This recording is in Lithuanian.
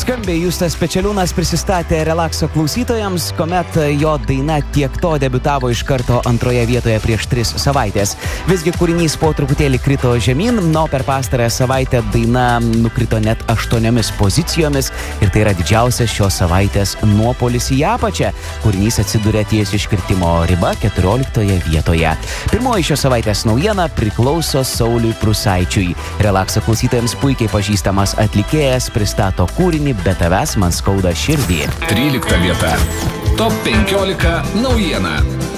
Skambiai Justas Pečeliūnas prisistatė Relakso klausytojams, kuomet jo daina Tiek to debiutavo iš karto antroje vietoje prieš 3 savaitės. Visgi kūrinys po truputėlį krito žemyn, per pastarąją savaitę daina nukrito net 8 pozicijomis ir tai yra didžiausias šios savaitės nuopolis į apačią. Kūrinys atsidūrė ties iškritimo riba 14 vietoje. Pirmoji šios savaitės naujiena priklauso Sauliui Prūsaičiui. Relakso klausytojams puikiai pažįstamas atlikėjas pristato kūrinį Be tavęs man skauda širdį. 13 vieta. Top 15 naujiena.